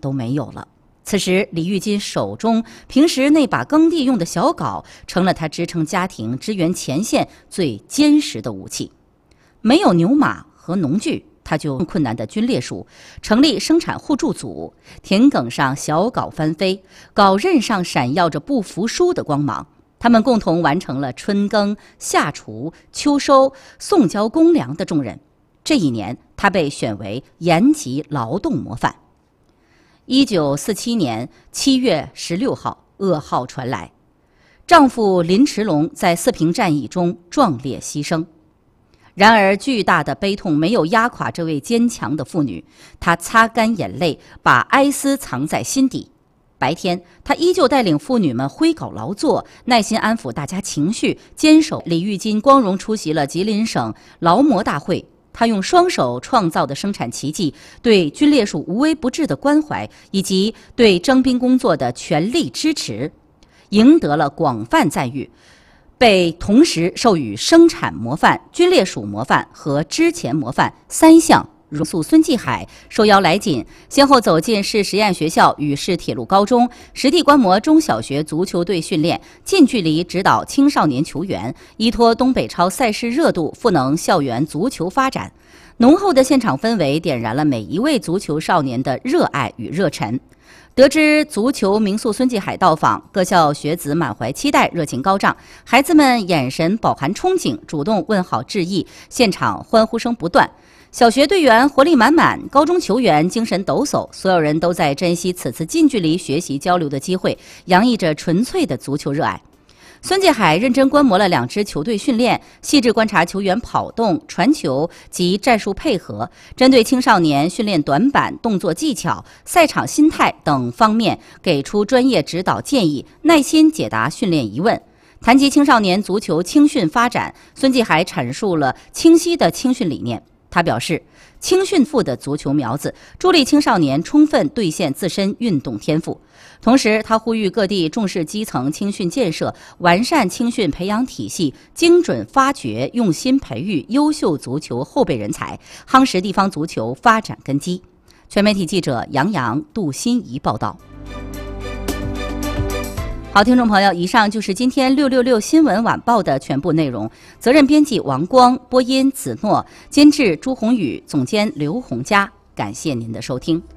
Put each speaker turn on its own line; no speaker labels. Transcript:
都没有了。此时，李玉金手中平时那把耕地用的小镐，成了他支撑家庭、支援前线最坚实的武器。没有牛马和农具，他就困难的军烈署成立生产互助组，田埂上小镐翻飞，镐刃上闪耀着不服输的光芒。他们共同完成了春耕、夏锄、秋收、送交公粮的重任。这一年，他被选为延吉劳动模范。1947年7月16号，噩耗传来，丈夫林迟龙在四平战役中壮烈牺牲。然而，巨大的悲痛没有压垮这位坚强的妇女，她擦干眼泪，把哀思藏在心底。白天，她依旧带领妇女们挥镐劳作，耐心安抚大家情绪，坚守。李玉金光荣出席了吉林省劳模大会。他用双手创造的生产奇迹，对军烈属无微不至的关怀，以及对征兵工作的全力支持，赢得了广泛赞誉，被同时授予生产模范、军烈属模范和支前模范3项。孙继海受邀来锦，先后走进市实验学校与市铁路高中，实地观摩中小学足球队训练，近距离指导青少年球员，依托东北超赛事热度，赋能校园足球发展。浓厚的现场氛围点燃了每一位足球少年的热爱与热忱。得知足球名宿孙继海到访，各校学子满怀期待，热情高涨，孩子们眼神饱含憧憬，主动问好致意，现场欢呼声不断。小学队员活力满满，高中球员精神抖擞，所有人都在珍惜此次近距离学习交流的机会，洋溢着纯粹的足球热爱。孙继海认真观摩了2支球队训练，细致观察球员跑动、传球及战术配合，针对青少年训练短板、动作技巧、赛场心态等方面给出专业指导建议，耐心解答训练疑问。谈及青少年足球青训发展，孙继海阐述了清晰的青训理念。他表示，青训赋的足球苗子，助力青少年充分兑现自身运动天赋。同时，他呼吁各地重视基层青训建设，完善青训培养体系，精准发掘、用心培育优秀足球后备人才，夯实地方足球发展根基。全媒体记者杨洋、杜欣怡报道。好，听众朋友，以上就是今天666新闻晚报的全部内容。责任编辑王光，播音子诺，监制朱红宇，总监刘洪佳。感谢您的收听。